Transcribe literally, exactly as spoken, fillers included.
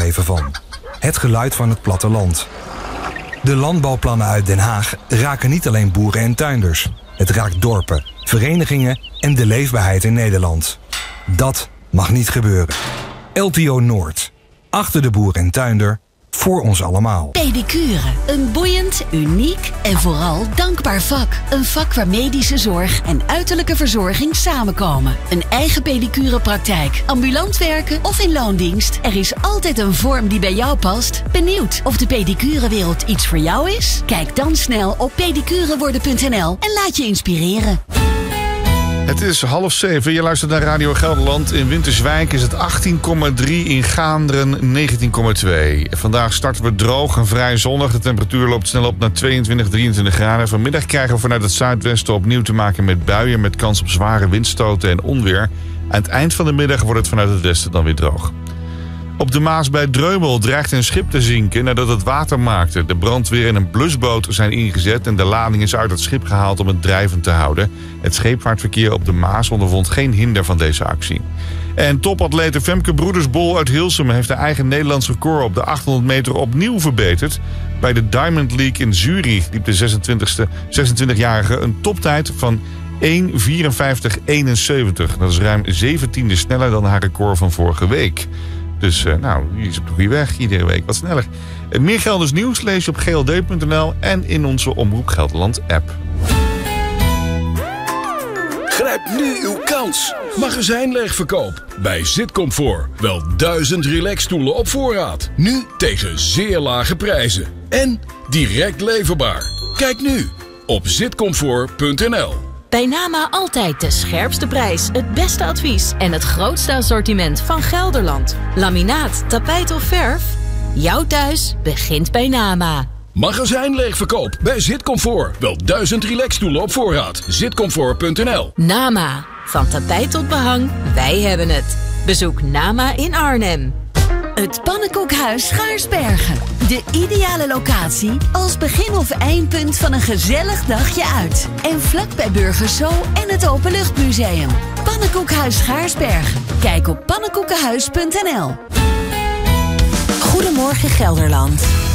even van. Het geluid van het platteland. De landbouwplannen uit Den Haag raken niet alleen boeren en tuinders. Het raakt dorpen, verenigingen en de leefbaarheid in Nederland. Dat mag niet gebeuren. L T O Noord. Achter de boer en tuinder. Voor ons allemaal. Pedicure. Een boeiend, uniek en vooral dankbaar vak. Een vak waar medische zorg en uiterlijke verzorging samenkomen. Een eigen pedicurepraktijk, ambulant werken of in loondienst. Er is altijd een vorm die bij jou past. Benieuwd of de pedicurewereld iets voor jou is? Kijk dan snel op pedicureworden punt n l en laat je inspireren. Het is half zeven. Je luistert naar Radio Gelderland. In Winterswijk is het achttien komma drie. In Gaanderen negentien komma twee. Vandaag starten we droog en vrij zonnig. De temperatuur loopt snel op naar tweeëntwintig, drieëntwintig graden. Vanmiddag krijgen we vanuit het zuidwesten opnieuw te maken met buien met kans op zware windstoten en onweer. Aan het eind van de middag wordt het vanuit het westen dan weer droog. Op de Maas bij Dreumel dreigt een schip te zinken nadat het water maakte. De brandweer en een blusboot zijn ingezet en de lading is uit het schip gehaald om het drijvend te houden. Het scheepvaartverkeer op de Maas ondervond geen hinder van deze actie. En topatlete Femke Broedersbol uit Hilsum heeft haar eigen Nederlands record op de achthonderd meter opnieuw verbeterd. Bij de Diamond League in Zurich liep de zesentwintigjarige een toptijd van één vierenvijftig eenenzeventig. Dat is ruim zeventiende sneller dan haar record van vorige week. Dus uh, nou, die is op de goede weg. Iedere week wat sneller. Uh, meer Gelders nieuws lees je op g l d punt n l en in onze Omroep Gelderland app. Grijp nu uw kans. Magazijnleegverkoop bij Zitcomfort. Wel duizend relaxstoelen op voorraad. Nu tegen zeer lage prijzen. En direct leverbaar. Kijk nu op zitcomfort punt n l. Bij Nama altijd de scherpste prijs, het beste advies en het grootste assortiment van Gelderland. Laminaat, tapijt of verf? Jouw thuis begint bij Nama. Magazijnleegverkoop bij Zitcomfort. Wel duizend relaxstoelen op voorraad. zitcomfort punt n l. Nama. Van tapijt tot behang, wij hebben het. Bezoek Nama in Arnhem. Het Pannenkoekhuis Schaarsbergen. De ideale locatie als begin- of eindpunt van een gezellig dagje uit. En vlak bij Burgers Zoo en het Openluchtmuseum. Pannenkoekhuis Schaarsbergen. Kijk op pannenkoekenhuis punt n l. Goedemorgen Gelderland.